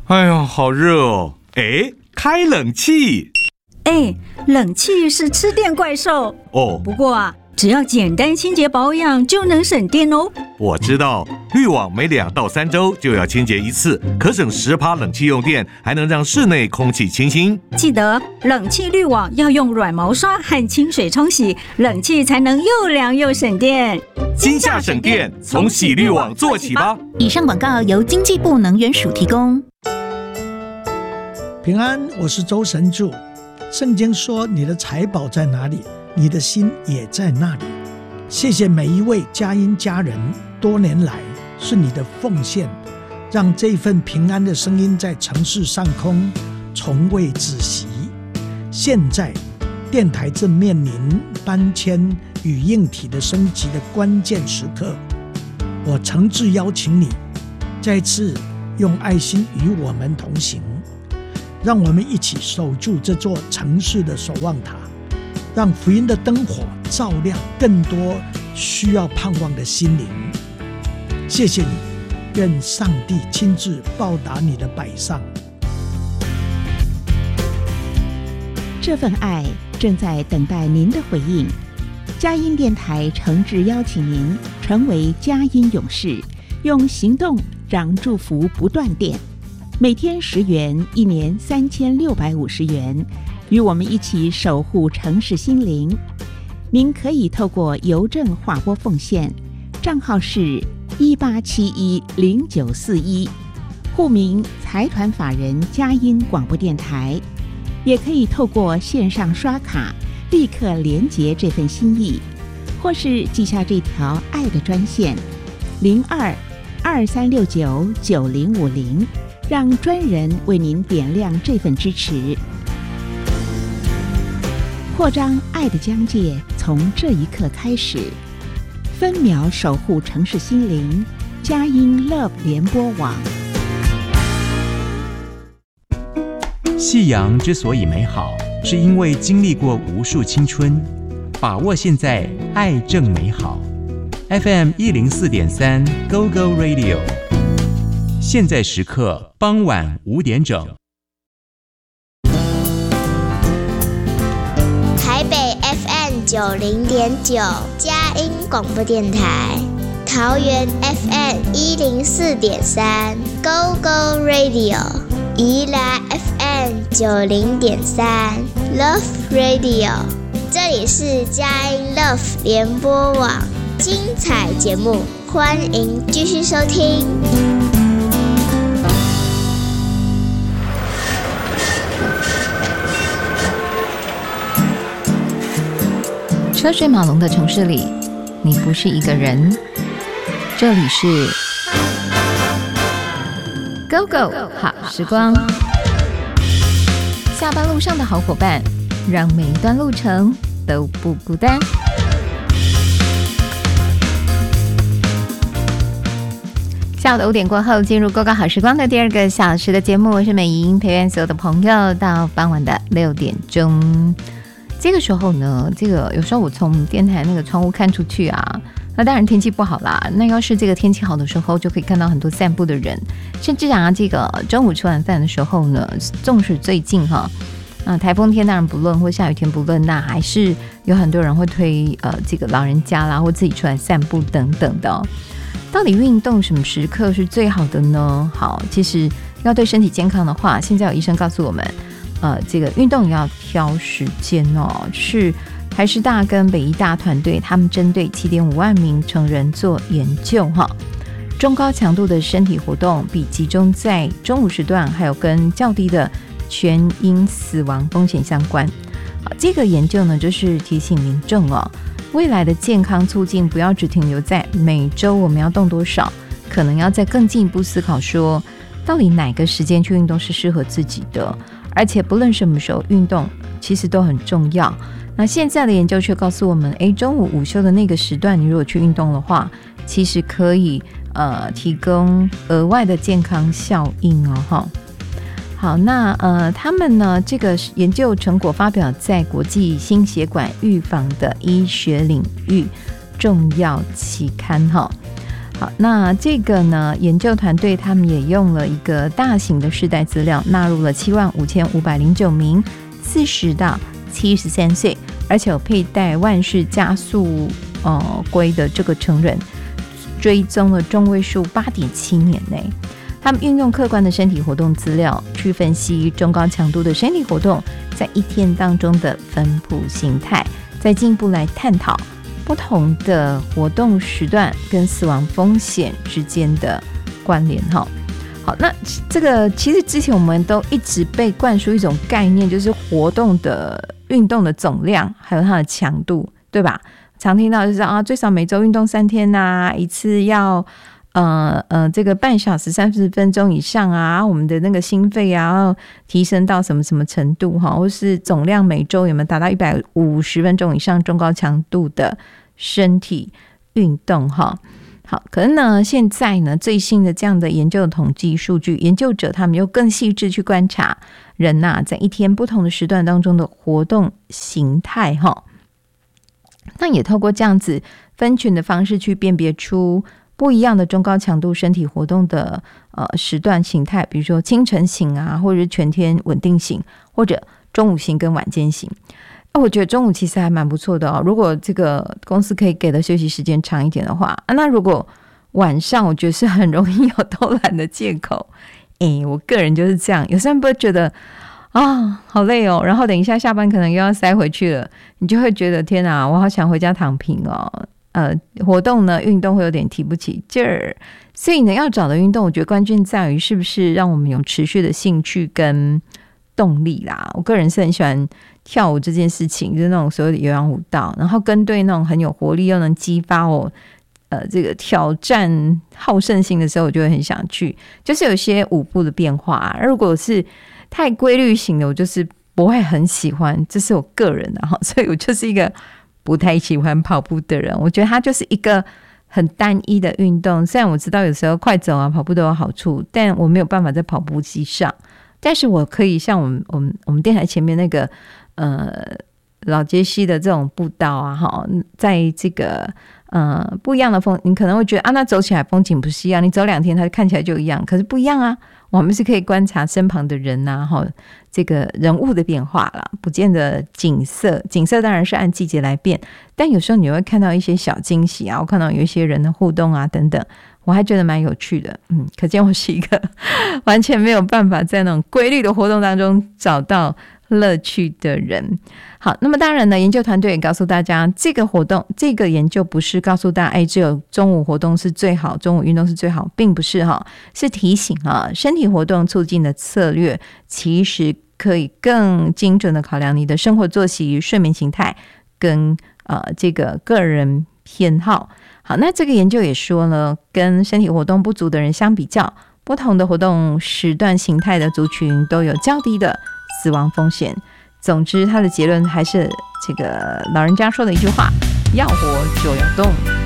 哎呀，好热哦！哎，开冷气。 哎，冷气是吃电怪兽哦。 不过啊，只要简单清洁保养就能省电哦。 我知道，滤网每2到3周就要清洁一次，可省10%冷气用电，还能让室内空气清新。 记得冷气滤网要用软毛刷和清水冲洗，冷气才能又凉又省电。 今夏省电，从洗滤网做起吧。 以上广告由经济部能源署提供。 平安，我是周神助。圣经说，你的财宝在哪里，你的心也在那里。谢谢每一位佳音家人，多年来是你的奉献，让这份平安的声音在城市上空从未止息。现在电台正面临搬迁与硬体的升级的关键时刻，我诚挚邀请你再次用爱心与我们同行，让我们一起守住这座城市的守望塔，让福音的灯火照亮更多需要盼望的心灵。谢谢你，愿上帝亲自报答你的摆上。 这份爱正在等待您的回应。佳音电台诚挚邀请您成为佳音勇士，用行动让祝福不断电。每天10元，一年3650元，与我们一起守护城市心灵。您可以透过邮政划拨奉献，账号是18710941，户名财团法人佳音广播电台。也可以透过线上刷卡立刻连结这份心意，或是记下这条爱的专线0223699050，让专人为您点亮这份支持。扩张爱的疆界，从这一刻开始，分秒守护城市心灵。佳音 Love 联播网。 夕阳之所以美好，是因为经历过无数青春。把握现在，爱正美好。FM 104.3 Go Go Radio， 现在时刻傍晚5点整。 台北 FM 90.9佳音广播电台，桃园 FM 104.3 Go Go Radio， 宜兰 FM 90.3 Love Radio， 这里是佳音 Love 联播网，精彩节目，欢迎继续收听。 车水马龙的城市里，你不是一个人。这里是 Go Go 好时光，下班路上的好伙伴，让每一段路程都不孤单。下午的5点过后，进入 Go Go 好时光的第2个小时的节目，我是美莹，陪伴所有的朋友到傍晚的6点钟。这个时候呢，有时候我从电台那个窗户看出去啊，那当然天气不好啦，那要是这个天气好的时候，就可以看到很多散步的人，甚至啊，这个中午吃完饭的时候呢，纵使最近台风天当然不论，或下雨天不论，那还是有很多人会推这个老人家啦，或自己出来散步等等的到底运动什么时刻是最好的呢？好，其实要对身体健康的话，现在有医生告诉我们这个运动要挑时间是台师大跟北医大团队他们针对7.5万名成人做研究中高强度的身体活动比集中在中午时段还有跟较低的全因死亡风险相关。这个研究呢，就是提醒民众未来的健康促进不要只停留在每周我们要动多少，可能要再更进一步思考说，到底哪个时间去运动是适合自己的，而且不论什么时候运动其实都很重要。那现在的研究却告诉我们，中午午休的那个时段你如果去运动的话，其实可以提供额外的健康效应好，那他们呢这个研究成果发表在国际心血管预防的医学领域重要期刊好，那这个呢，研究团队他们也用了一个大型的世代资料，纳入了75509名40到73岁，而且有佩戴万氏加速规的这个成人，追踪了中位数8.7年内。他们运用客观的身体活动资料去分析中高强度的身体活动在一天当中的分布形态，再进一步来探讨不同的活动时段跟死亡风险之间的关联。好，那这个其实之前我们都一直被灌输一种概念，就是活动的运动的总量还有它的强度，对吧？常听到就是最少每周运动3天啊，一次要这个半小时30分钟以上啊，我们的那个心肺啊要提升到什么什么程度哈，或是总量每周有没有达到150分钟以上中高强度的身体运动哈。好，可是呢，现在呢最新的这样的研究的统计数据，研究者他们又更细致去观察人在一天不同的时段当中的活动形态哈。那也透过这样子分群的方式去辨别出不一样的中高强度身体活动的时段形态，比如说清晨型啊，或者是全天稳定型，或者中午型跟晚间型。我觉得中午其实还蛮不错的哦，如果这个公司可以给的休息时间长一点的话，那如果晚上我觉得是很容易有偷懒的借口。我个人就是这样，有时候不会觉得好累哦，然后等一下下班可能又要塞回去了，你就会觉得天哪，我好想回家躺平哦。活动呢，运动会有点提不起劲儿，所以呢，要找的运动，我觉得关键在于是不是让我们有持续的兴趣跟动力啦。我个人是很喜欢跳舞这件事情，就是那种所谓的有氧舞蹈，然后跟对那种很有活力又能激发我这个挑战好胜心的时候，我就会很想去，就是有些舞步的变化如果是太规律型的，我就是不会很喜欢，这是我个人的所以我就是一个不太喜欢跑步的人。我觉得它就是一个很单一的运动，虽然我知道有时候快走跑步都有好处，但我没有办法在跑步机上，但是我可以像我们电台前面那个老街溪的这种步道在这个不一样的风，你可能会觉得那走起来风景不是一样，你走2天它看起来就一样，可是不一样啊。我们是可以观察身旁的人这个人物的变化啦，不见得景色当然是按季节来变，但有时候你会看到一些小惊喜我看到有一些人的互动等等，我还觉得蛮有趣的。可见我是一个完全没有办法在那种规律的活动当中找到乐趣的人。好，那么当然呢，研究团队也告诉大家，这个活动这个研究不是告诉大家只有中午活动是最好，中午运动是最好，并不是是提醒身体活动促进的策略其实可以更精准的考量你的生活作息、睡眠形态跟这个个人偏好。好，那这个研究也说呢，跟身体活动不足的人相比较，不同的活动时段形态的族群都有较低的死亡风险。总之，他的结论还是这个老人家说的一句话：要活就要动。